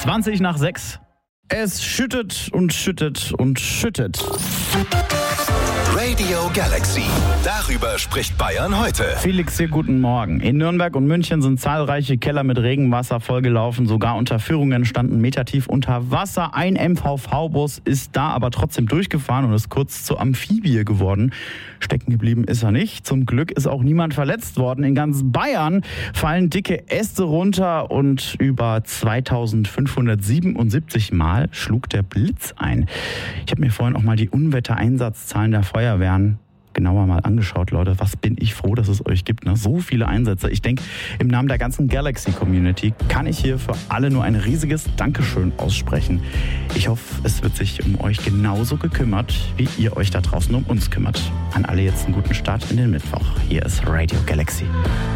20 nach 6. Es schüttet und schüttet und schüttet. Radio Galaxy. Darüber spricht Bayern heute. Felix hier, guten Morgen. In Nürnberg und München sind zahlreiche Keller mit Regenwasser vollgelaufen. Sogar Unterführungen standen metertief unter Wasser. Ein MVV-Bus ist da aber trotzdem durchgefahren und ist kurz zur Amphibie geworden. Stecken geblieben ist er nicht. Zum Glück ist auch niemand verletzt worden. In ganz Bayern fallen dicke Äste runter und über 2577 Mal schlug der Blitz ein. Ich habe mir vorhin auch mal die Unwettereinsatzzahlen der Feuerwehren genauer mal angeschaut, Leute. Was bin ich froh, dass es euch gibt, ne? So viele Einsätze. Ich denke, im Namen der ganzen Galaxy-Community kann ich hier für alle nur ein riesiges Dankeschön aussprechen. Ich hoffe, es wird sich um euch genauso gekümmert, wie ihr euch da draußen um uns kümmert. An alle jetzt einen guten Start in den Mittwoch. Hier ist Radio Galaxy.